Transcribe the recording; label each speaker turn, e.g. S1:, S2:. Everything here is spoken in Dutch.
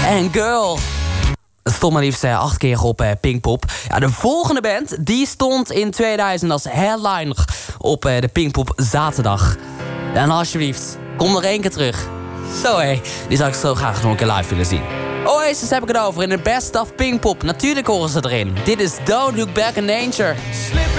S1: En Girl. Het stond maar liefst 8 keer op Pinkpop. Ja, de volgende band die stond in 2000 als headliner op de Pinkpop zaterdag. En alsjeblieft, kom nog 1 keer terug. Zo hé, die zou ik zo graag nog een keer live willen zien. Oasis heb ik het over in de Best of Pinkpop. Natuurlijk horen ze erin. Dit is Don't Look Back in Nature.